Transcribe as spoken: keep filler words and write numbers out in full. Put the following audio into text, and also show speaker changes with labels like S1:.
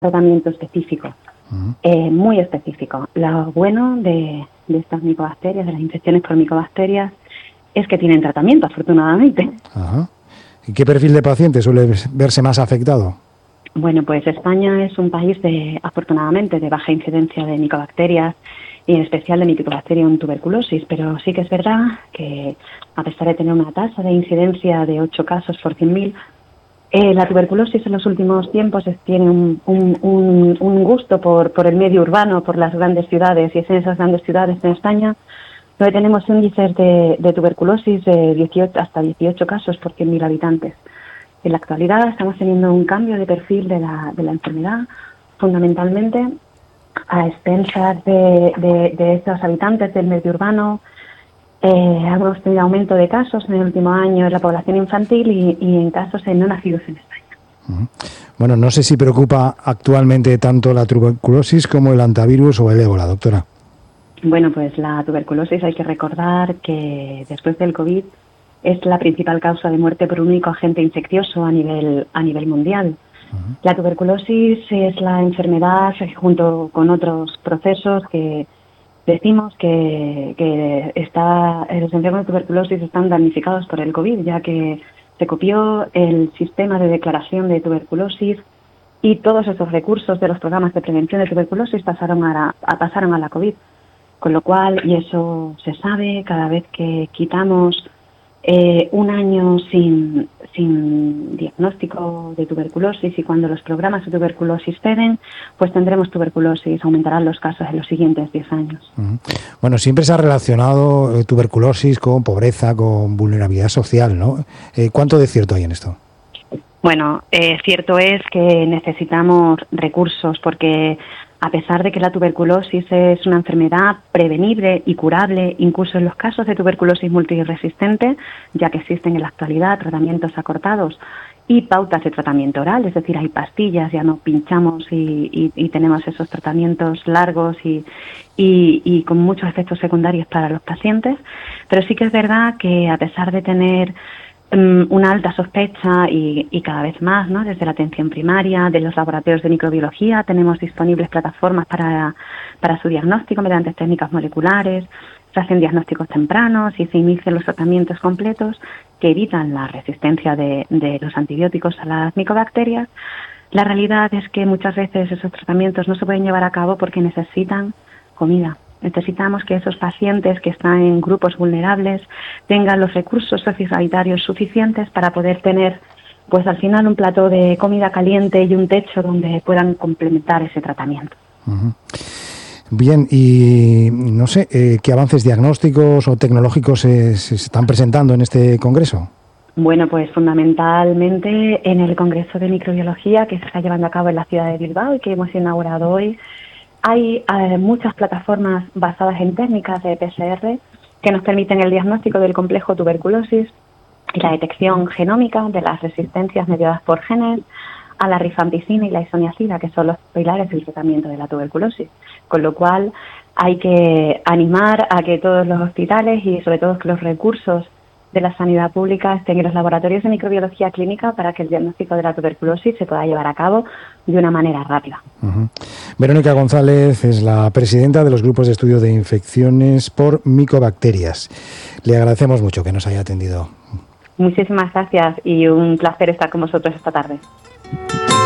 S1: tratamiento específico, uh-huh. eh, muy específico. Lo bueno de, de estas micobacterias, de las infecciones por micobacterias, es que tienen tratamiento, afortunadamente.
S2: Ajá. ¿Y qué perfil de paciente suele verse más afectado?
S1: Bueno, pues España es un país, de, afortunadamente, de baja incidencia de micobacterias y en especial de Mycobacterium tuberculosis, pero sí que es verdad que a pesar de tener una tasa de incidencia de ocho casos por cien mil, eh, la tuberculosis en los últimos tiempos es, tiene un, un, un, un gusto por, por el medio urbano, por las grandes ciudades, y es en esas grandes ciudades en España donde tenemos índices de, de tuberculosis de dieciocho, hasta dieciocho casos por cien mil habitantes. En la actualidad estamos teniendo un cambio de perfil de la, de la enfermedad, fundamentalmente a expensas de, de, de estos habitantes del medio urbano. Eh, hemos tenido aumento de casos en el último año en la población infantil y, y en casos en no nacidos en España.
S2: Uh-huh. Bueno, no sé si preocupa actualmente tanto la tuberculosis como el hantavirus o el ébola, doctora.
S1: Bueno, pues la tuberculosis hay que recordar que después del COVID es la principal causa de muerte por un único agente infeccioso a nivel, a nivel mundial. Uh-huh. La tuberculosis es la enfermedad, junto con otros procesos, que decimos que, que está, los enfermos de tuberculosis están damnificados por el COVID, ya que se copió el sistema de declaración de tuberculosis y todos esos recursos de los programas de prevención de tuberculosis pasaron a, la, a, pasaron a la COVID. Con lo cual, y eso se sabe, cada vez que quitamos eh, un año sin, sin diagnóstico de tuberculosis y cuando los programas de tuberculosis ceden, pues tendremos tuberculosis, aumentarán los casos en los siguientes diez años.
S2: Uh-huh. Bueno, siempre se ha relacionado eh, tuberculosis con pobreza, con vulnerabilidad social, ¿no? Eh, ¿Cuánto de cierto hay en esto?
S1: Bueno, eh, cierto es que necesitamos recursos porque a pesar de que la tuberculosis es una enfermedad prevenible y curable, incluso en los casos de tuberculosis multiresistente, ya que existen en la actualidad tratamientos acortados y pautas de tratamiento oral, es decir, hay pastillas, ya no pinchamos y, y, y tenemos esos tratamientos largos y, y, y con muchos efectos secundarios para los pacientes, pero sí que es verdad que a pesar de tener una alta sospecha y, y cada vez más, ¿no? Desde la atención primaria, de los laboratorios de microbiología, tenemos disponibles plataformas para, para su diagnóstico mediante técnicas moleculares, se hacen diagnósticos tempranos y se inician los tratamientos completos que evitan la resistencia de, de los antibióticos a las micobacterias. La realidad es que muchas veces esos tratamientos no se pueden llevar a cabo porque necesitan comida. Necesitamos que esos pacientes que están en grupos vulnerables tengan los recursos sociosanitarios suficientes para poder tener, pues al final, un plato de comida caliente y un techo donde puedan complementar ese tratamiento.
S2: Uh-huh. Bien, y no sé, eh, ¿qué avances diagnósticos o tecnológicos se, se están presentando en este congreso?
S1: Bueno, pues fundamentalmente en el Congreso de Microbiología que se está llevando a cabo en la ciudad de Bilbao y que hemos inaugurado hoy, hay eh, muchas plataformas basadas en técnicas de P C R que nos permiten el diagnóstico del complejo tuberculosis y la detección genómica de las resistencias mediadas por genes a la rifampicina y la isoniazida, que son los pilares del tratamiento de la tuberculosis. Con lo cual hay que animar a que todos los hospitales y sobre todo que los recursos de la sanidad pública estén en los laboratorios de microbiología clínica para que el diagnóstico de la tuberculosis se pueda llevar a cabo de una manera rápida.
S2: Uh-huh. Verónica González es la presidenta de los grupos de estudio de infecciones por micobacterias. Le agradecemos mucho que nos haya atendido.
S1: Muchísimas gracias y un placer estar con vosotros esta tarde.